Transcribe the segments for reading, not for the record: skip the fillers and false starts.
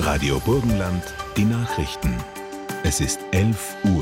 Radio Burgenland, die Nachrichten. Es ist 11 Uhr.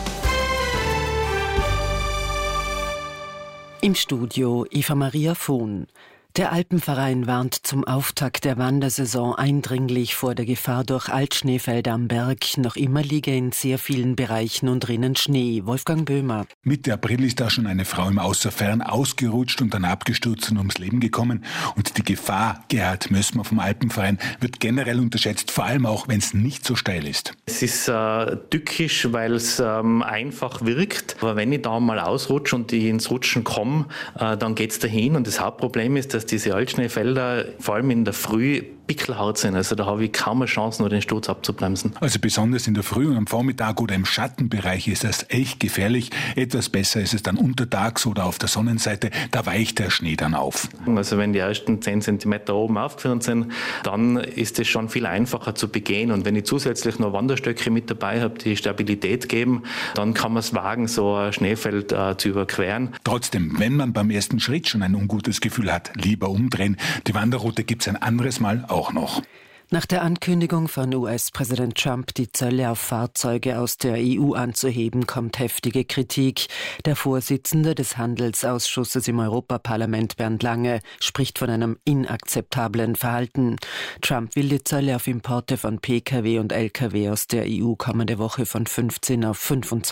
Im Studio Eva Maria Vohn. Der Alpenverein warnt zum Auftakt der Wandersaison eindringlich vor der Gefahr durch Altschneefelder am Berg. Noch immer liege in sehr vielen Bereichen und Rinnen Schnee. Wolfgang Böhmer. Mitte April ist da schon eine Frau im Außerfern ausgerutscht und dann abgestürzt und ums Leben gekommen. Und die Gefahr, Gerhard Mössmer vom Alpenverein, wird generell unterschätzt, vor allem auch, wenn es nicht so steil ist. Es ist tückisch, weil es einfach wirkt. Aber wenn ich da mal ausrutsche und ich ins Rutschen komme, dann geht es dahin. Und das Hauptproblem ist, dass diese Altschneefelder vor allem in der Früh pickelhart sind. Also da habe ich kaum eine Chance, nur den Sturz abzubremsen. Also besonders in der Früh und am Vormittag oder im Schattenbereich ist das echt gefährlich. Etwas besser ist es dann untertags oder auf der Sonnenseite. Da weicht der Schnee dann auf. Also wenn die ersten 10 cm oben aufgeführt sind, dann ist es schon viel einfacher zu begehen. Und wenn ich zusätzlich noch Wanderstöcke mit dabei habe, die Stabilität geben, dann kann man es wagen, so ein Schneefeld zu überqueren. Trotzdem, wenn man beim ersten Schritt schon ein ungutes Gefühl hat, lieber umdrehen. Die Wanderroute gibt es ein anderes Mal auch noch. Nach der Ankündigung von US-Präsident Trump, die Zölle auf Fahrzeuge aus der EU anzuheben, kommt heftige Kritik. Der Vorsitzende des Handelsausschusses im Europaparlament, Bernd Lange, spricht von einem inakzeptablen Verhalten. Trump will die Zölle auf Importe von Pkw und Lkw aus der EU kommende Woche von 15 auf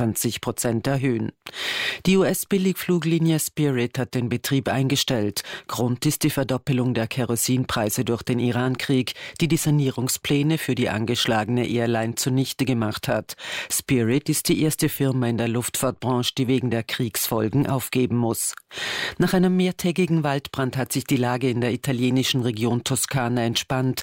25% erhöhen. Die US-Billigfluglinie Spirit hat den Betrieb eingestellt. Grund ist die Verdoppelung der Kerosinpreise durch den Irankrieg, die Sanierungspläne für die angeschlagene Airline zunichte gemacht hat. Spirit ist die erste Firma in der Luftfahrtbranche, die wegen der Kriegsfolgen aufgeben muss. Nach einem mehrtägigen Waldbrand hat sich die Lage in der italienischen Region Toskana entspannt.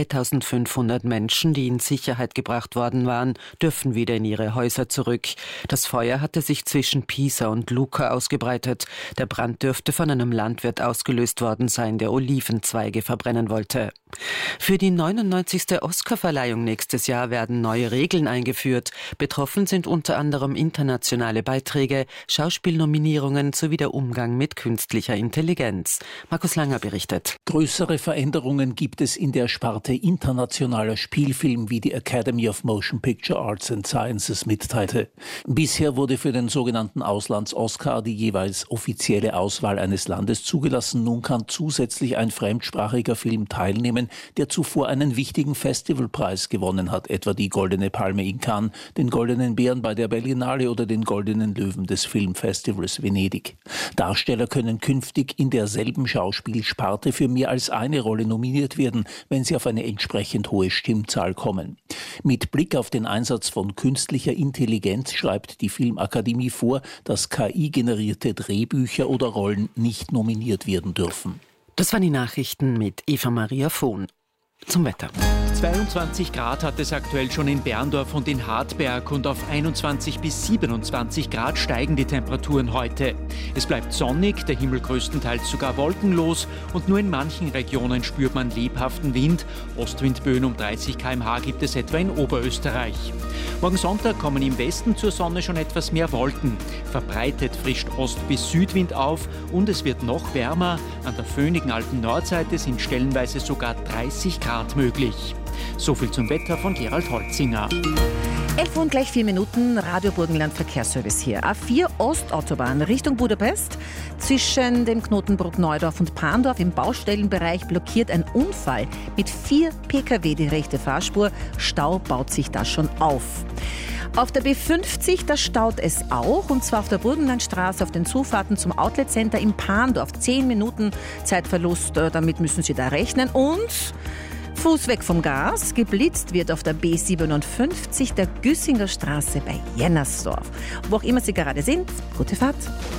3.500 Menschen, die in Sicherheit gebracht worden waren, dürfen wieder in ihre Häuser zurück. Das Feuer hatte sich zwischen Pisa und Lucca ausgebreitet. Der Brand dürfte von einem Landwirt ausgelöst worden sein, der Olivenzweige verbrennen wollte. Für die 99. Oscarverleihung nächstes Jahr werden neue Regeln eingeführt. Betroffen sind unter anderem internationale Beiträge, Schauspielnominierungen sowie der Umgang mit künstlicher Intelligenz. Markus Langer berichtet. Größere Veränderungen gibt es in der Sparte internationaler Spielfilm, wie die Academy of Motion Picture Arts and Sciences mitteilte. Bisher wurde für den sogenannten Auslands-Oscar die jeweils offizielle Auswahl eines Landes zugelassen. Nun kann zusätzlich ein fremdsprachiger Film teilnehmen, der zuvor einen wichtigen Festivalpreis gewonnen hat, etwa die Goldene Palme in Cannes, den Goldenen Bären bei der Berlinale oder den Goldenen Löwen des Filmfestivals Venedig. Darsteller können künftig in derselben Schauspielsparte für mehr als eine Rolle nominiert werden, wenn sie auf eine entsprechend hohe Stimmzahl kommen. Mit Blick auf den Einsatz von künstlicher Intelligenz schreibt die Filmakademie vor, dass KI-generierte Drehbücher oder Rollen nicht nominiert werden dürfen. Das waren die Nachrichten mit Eva Maria Vohn. Zum Wetter. 22 Grad hat es aktuell schon in Berndorf und in Hartberg und auf 21 bis 27 Grad steigen die Temperaturen heute. Es bleibt sonnig, der Himmel größtenteils sogar wolkenlos und nur in manchen Regionen spürt man lebhaften Wind. Ostwindböen um 30 km/h gibt es etwa in Oberösterreich. Morgen Sonntag kommen im Westen zur Sonne schon etwas mehr Wolken. Verbreitet frischt Ost- bis Südwind auf und es wird noch wärmer. An der föhnigen Alpen-Nordseite sind stellenweise sogar 30 Grad möglich. So viel zum Wetter von Gerald Holzinger. 11 Uhr und gleich 4 Minuten, Radio Burgenland Verkehrsservice hier. A4 Ostautobahn Richtung Budapest. Zwischen dem Knotenbruch Neudorf und Parndorf im Baustellenbereich blockiert ein Unfall mit 4 Pkw die rechte Fahrspur. Stau baut sich da schon auf. Auf der B50, da staut es auch, und zwar auf der Burgenlandstraße auf den Zufahrten zum Outlet Center in Parndorf. 10 Minuten Zeitverlust, damit müssen Sie da rechnen. Und Fuß weg vom Gas, geblitzt wird auf der B57 der Güssinger Straße bei Jennersdorf. Wo auch immer Sie gerade sind, gute Fahrt.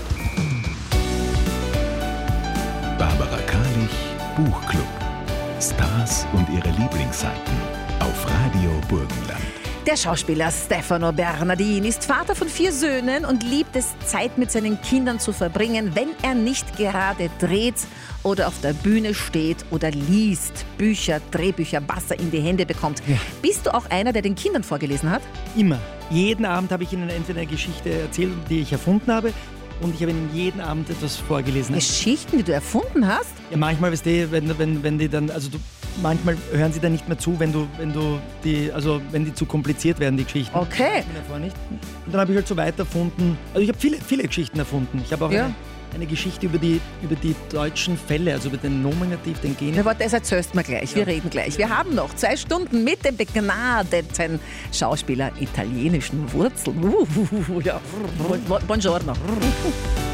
Barbara Karlich, Buchclub. Stars und ihre Lieblingsseiten auf Radio Burgenland. Der Schauspieler Stefano Bernardin ist Vater von 4 Söhnen und liebt es, Zeit mit seinen Kindern zu verbringen, wenn er nicht gerade dreht oder auf der Bühne steht oder liest, Bücher, Drehbücher, was er in die Hände bekommt. Ja. Bist du auch einer, der den Kindern vorgelesen hat? Immer. Jeden Abend habe ich ihnen entweder eine Geschichte erzählt, die ich erfunden habe, und ich habe ihnen jeden Abend etwas vorgelesen. Geschichten, die du erfunden hast? Ja, manchmal, weißt du, wenn die dann, also manchmal hören sie dann nicht mehr zu, wenn die zu kompliziert werden, die Geschichten. Okay. Und dann habe ich halt so weiter erfunden. Also ich habe viele Geschichten erfunden. Ich habe auch eine Geschichte über die deutschen Fälle, also über den Nominativ, den Genitiv. Warte, das erzählst du mir gleich. Wir reden gleich. Wir haben noch 2 Stunden mit dem begnadeten Schauspieler italienischen Wurzeln. Ja. Buongiorno.